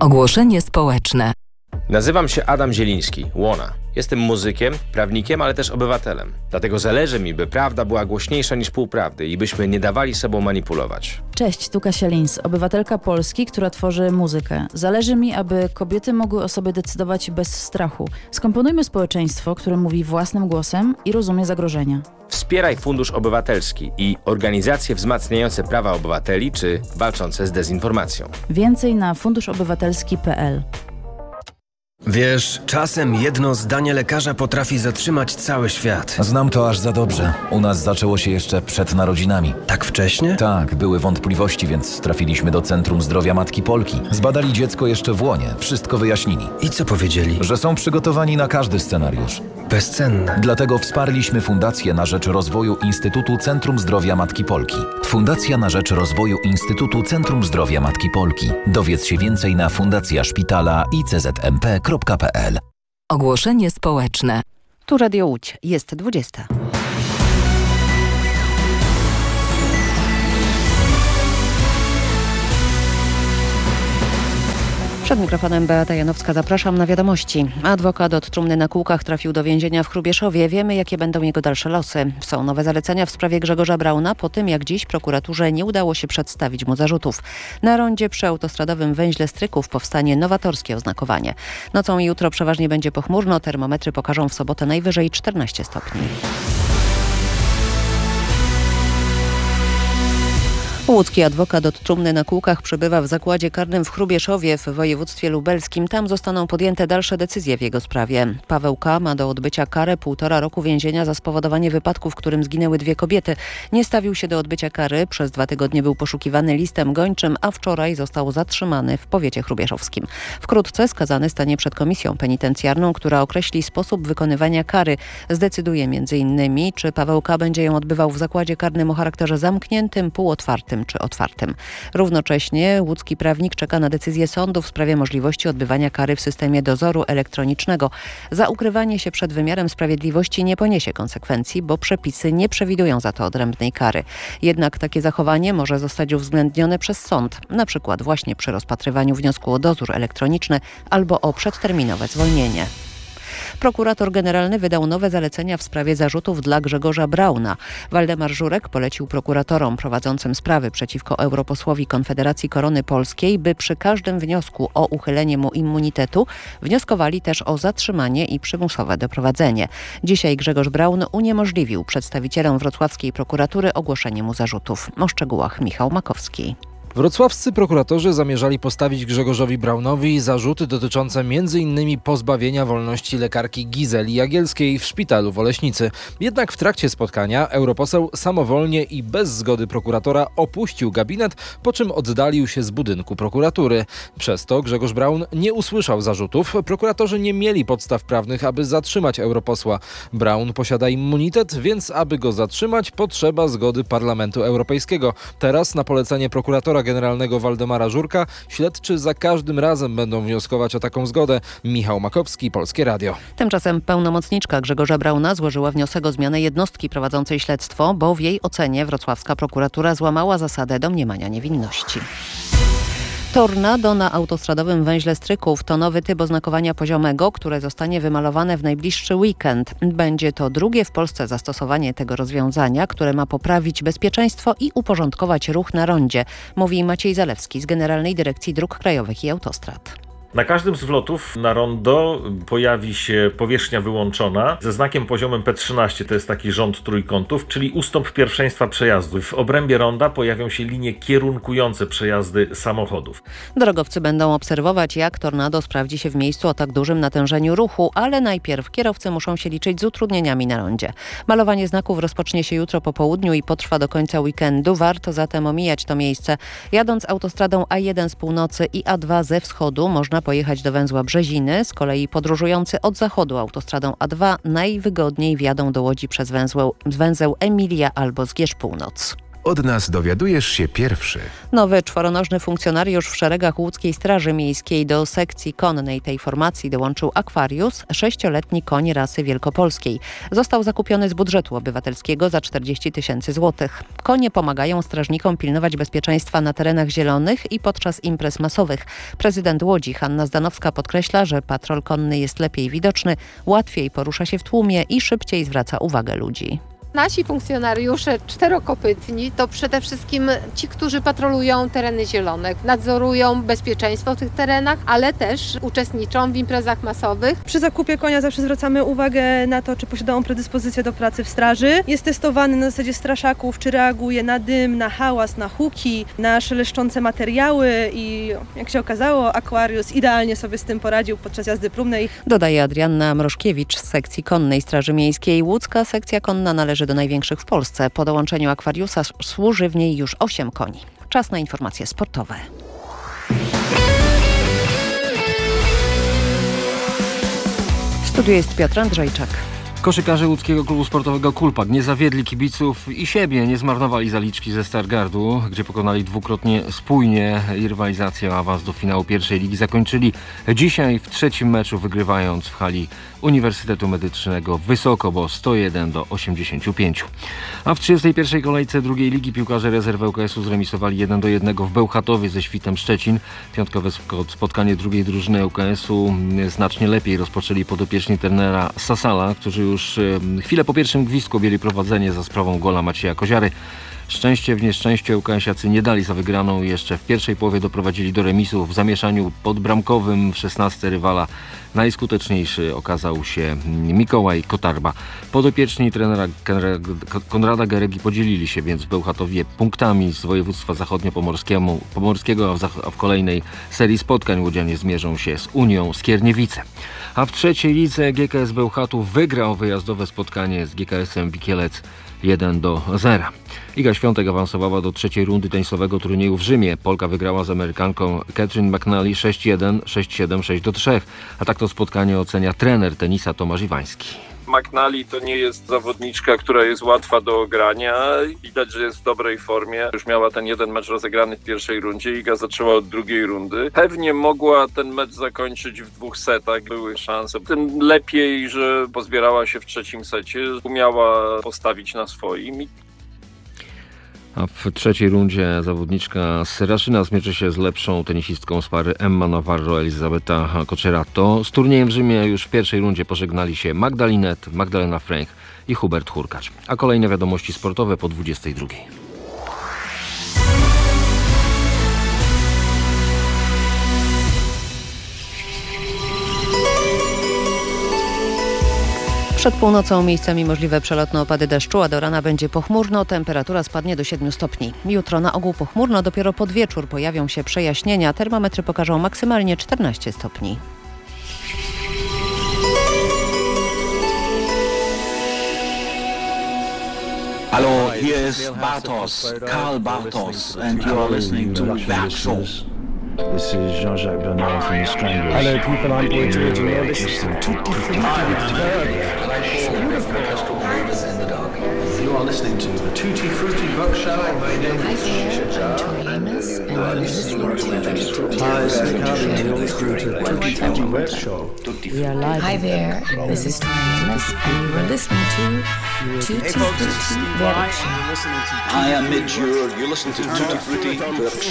Ogłoszenie społeczne. Nazywam się Adam Zieliński, Łona. Jestem muzykiem, prawnikiem, ale też obywatelem. Dlatego zależy mi, by prawda była głośniejsza niż półprawdy i byśmy nie dawali sobą manipulować. Cześć, tu Kasia Lins, obywatelka Polski, która tworzy muzykę. Zależy mi, aby kobiety mogły o sobie decydować bez strachu. Skomponujmy społeczeństwo, które mówi własnym głosem i rozumie zagrożenia. Wspieraj Fundusz Obywatelski i organizacje wzmacniające prawa obywateli czy walczące z dezinformacją. Więcej na funduszobywatelski.pl. Wiesz, czasem jedno zdanie lekarza potrafi zatrzymać cały świat. Znam to aż za dobrze. U nas zaczęło się jeszcze przed narodzinami. Tak wcześnie? Tak, były wątpliwości, więc trafiliśmy do Centrum Zdrowia Matki Polki. Zbadali dziecko jeszcze w łonie, wszystko wyjaśnili. I co powiedzieli? Że są przygotowani na każdy scenariusz. Bezcenne. Dlatego wsparliśmy Fundację na rzecz rozwoju Instytutu Centrum Zdrowia Matki Polki. Fundacja na rzecz rozwoju Instytutu Centrum Zdrowia Matki Polki. Dowiedz się więcej na fundacjaszpitala iczmp.pl. Ogłoszenie społeczne. Tu Radio Łódź. Jest 20. Przed mikrofonem Beata Janowska, zapraszam na wiadomości. Adwokat od trumny na kółkach trafił do więzienia w Hrubieszowie. Wiemy, jakie będą jego dalsze losy. Są nowe zalecenia w sprawie Grzegorza Brauna po tym, jak dziś prokuraturze nie udało się przedstawić mu zarzutów. Na rondzie przy autostradowym węźle Stryków powstanie nowatorskie oznakowanie. Nocą i jutro przeważnie będzie pochmurno. Termometry pokażą w sobotę najwyżej 14 stopni. Łódzki adwokat od trumny na kółkach przebywa w zakładzie karnym w Hrubieszowie w województwie lubelskim. Tam zostaną podjęte dalsze decyzje w jego sprawie. Paweł K. ma do odbycia karę 1,5 roku więzienia za spowodowanie wypadku, w którym zginęły 2 kobiety. Nie stawił się do odbycia kary. Przez 2 tygodnie był poszukiwany listem gończym, a wczoraj został zatrzymany w powiecie hrubieszowskim. Wkrótce skazany stanie przed komisją penitencjarną, która określi sposób wykonywania kary. Zdecyduje m.in., czy Paweł K. będzie ją odbywał w zakładzie karnym o charakterze zamkniętym, półotwartym czy otwartym. Równocześnie łódzki prawnik czeka na decyzję sądu w sprawie możliwości odbywania kary w systemie dozoru elektronicznego. Za ukrywanie się przed wymiarem sprawiedliwości nie poniesie konsekwencji, bo przepisy nie przewidują za to odrębnej kary. Jednak takie zachowanie może zostać uwzględnione przez sąd, na przykład właśnie przy rozpatrywaniu wniosku o dozór elektroniczny albo o przedterminowe zwolnienie. Prokurator generalny wydał nowe zalecenia w sprawie zarzutów dla Grzegorza Brauna. Waldemar Żurek polecił prokuratorom prowadzącym sprawy przeciwko europosłowi Konfederacji Korony Polskiej, by przy każdym wniosku o uchylenie mu immunitetu wnioskowali też o zatrzymanie i przymusowe doprowadzenie. Dzisiaj Grzegorz Braun uniemożliwił przedstawicielom wrocławskiej prokuratury ogłoszenie mu zarzutów. O szczegółach Michał Makowski. Wrocławscy prokuratorzy zamierzali postawić Grzegorzowi Braunowi zarzuty dotyczące m.in. pozbawienia wolności lekarki Gizeli Jagielskiej w szpitalu w Oleśnicy. Jednak w trakcie spotkania europoseł samowolnie i bez zgody prokuratora opuścił gabinet, po czym oddalił się z budynku prokuratury. Przez to Grzegorz Braun nie usłyszał zarzutów. Prokuratorzy nie mieli podstaw prawnych, aby zatrzymać europosła. Braun posiada immunitet, więc aby go zatrzymać, potrzeba zgody Parlamentu Europejskiego. Teraz na polecenie prokuratora generalnego Waldemara Żurka śledczy za każdym razem będą wnioskować o taką zgodę. Michał Makowski, Polskie Radio. Tymczasem pełnomocniczka Grzegorza Brauna złożyła wniosek o zmianę jednostki prowadzącej śledztwo, bo w jej ocenie wrocławska prokuratura złamała zasadę domniemania niewinności. Tornado na autostradowym węźle Stryków to nowy typ oznakowania poziomego, które zostanie wymalowane w najbliższy weekend. Będzie to drugie w Polsce zastosowanie tego rozwiązania, które ma poprawić bezpieczeństwo i uporządkować ruch na rondzie, mówi Maciej Zalewski z Generalnej Dyrekcji Dróg Krajowych i Autostrad. Na każdym z wlotów na rondo pojawi się powierzchnia wyłączona ze znakiem poziomem P13, to jest taki rząd trójkątów, czyli ustąp pierwszeństwa przejazdu. W obrębie ronda pojawią się linie kierunkujące przejazdy samochodów. Drogowcy będą obserwować, jak tornado sprawdzi się w miejscu o tak dużym natężeniu ruchu, ale najpierw kierowcy muszą się liczyć z utrudnieniami na rondzie. Malowanie znaków rozpocznie się jutro po południu i potrwa do końca weekendu. Warto zatem omijać to miejsce. Jadąc autostradą A1 z północy i A2 ze wschodu można pojechać do węzła Brzeziny. Z kolei podróżujący od zachodu autostradą A2 najwygodniej wjadą do Łodzi przez węzeł Emilia albo Zgierz Północ. Od nas dowiadujesz się pierwszy. Nowy czworonożny funkcjonariusz w szeregach łódzkiej Straży Miejskiej. Do sekcji konnej tej formacji dołączył Aquarius, 6-letni koń rasy wielkopolskiej. Został zakupiony z budżetu obywatelskiego za 40 000 złotych. Konie pomagają strażnikom pilnować bezpieczeństwa na terenach zielonych i podczas imprez masowych. Prezydent Łodzi Hanna Zdanowska podkreśla, że patrol konny jest lepiej widoczny, łatwiej porusza się w tłumie i szybciej zwraca uwagę ludzi. Nasi funkcjonariusze czterokopytni to przede wszystkim ci, którzy patrolują tereny zielone, nadzorują bezpieczeństwo w tych terenach, ale też uczestniczą w imprezach masowych. Przy zakupie konia zawsze zwracamy uwagę na to, czy posiada on predyspozycję do pracy w straży. Jest testowany na zasadzie straszaków, czy reaguje na dym, na hałas, na huki, na szeleszczące materiały i jak się okazało, Aquarius idealnie sobie z tym poradził podczas jazdy próbnej. Dodaje Adrianna Mrożkiewicz z sekcji konnej Straży Miejskiej. Łódzka sekcja konna należy do największych w Polsce. Po dołączeniu Aquariusa służy w niej już 8 koni. Czas na informacje sportowe. W studiu jest Piotr Andrzejczak. Koszykarze łódzkiego klubu sportowego Kulpak nie zawiedli kibiców i siebie, nie zmarnowali zaliczki ze Stargardu, gdzie pokonali dwukrotnie spójnie i rywalizację o awans do finału pierwszej ligi zakończyli dzisiaj w trzecim meczu, wygrywając w hali Uniwersytetu Medycznego wysoko, bo 101-85. A w 31. kolejce drugiej ligi piłkarze rezerwy ŁKS-u zremisowali 1-1 w Bełchatowie ze Świtem Szczecin. Piątkowe spotkanie drugiej drużyny ŁKS-u znacznie lepiej rozpoczęli podopieczni trenera Sasala, którzy już chwilę po pierwszym gwizdku objęli prowadzenie za sprawą gola Macieja Koziary. Szczęście w nieszczęście ŁKS-iacy nie dali za wygraną i jeszcze w pierwszej połowie doprowadzili do remisu w zamieszaniu podbramkowym w 16 rywala. Najskuteczniejszy okazał się Mikołaj Kotarba. Podopieczni trenera Konrada Geregi podzielili się więc w Bełchatowie punktami z województwa zachodniopomorskiego, a w kolejnej serii spotkań łodzianie zmierzą się z Unią Skierniewice. A w trzeciej lidze GKS Bełchatów wygrał wyjazdowe spotkanie z GKS-em Wikielec 1-0. Iga Świątek awansowała do trzeciej rundy tenisowego turnieju w Rzymie. Polka wygrała z Amerykanką Catherine McNally 6-1, 6-7, 6-3. A tak to spotkanie ocenia trener tenisa Tomasz Iwański. McNally to nie jest zawodniczka, która jest łatwa do ogrania. Widać, że jest w dobrej formie. Już miała ten jeden mecz rozegrany w pierwszej rundzie. Iga zaczęła od drugiej rundy. Pewnie mogła ten mecz zakończyć w 2 setach. Były szanse. Tym lepiej, że pozbierała się w trzecim secie. Umiała postawić na swoim. A w trzeciej rundzie zawodniczka z Raszyna zmierzy się z lepszą tenisistką z pary Emma Navarro, Elizabeta Cocerato. Z turniejem w Rzymie już w pierwszej rundzie pożegnali się Magdalinet, Magdalena Fręch i Hubert Hurkacz. A kolejne wiadomości sportowe po 22. Przed północą miejscami możliwe przelotne opady deszczu, a do rana będzie pochmurno, temperatura spadnie do 7 stopni. Jutro na ogół pochmurno, dopiero pod wieczór pojawią się przejaśnienia, termometry pokażą maksymalnie 14 stopni. Hello, here is Bartos, Karl Bartos, and you are listening to Werkshow. This is Jean-Jacques Bernard from the Stranglers. Hello people, I'm Boy George and you're listening to Tutti You are listening to the Tutti Frutti Book Show. My name is I'm Tori Amos and you're listening to Hi, it's Nick Harvey and you're listening to Tutti Frutti Book Show. We are live. Hi there, this is Tori Amos and you are listening to Tutti Frutti Book Show. I am Midge, you're listening to Tutti Frutti Book Show.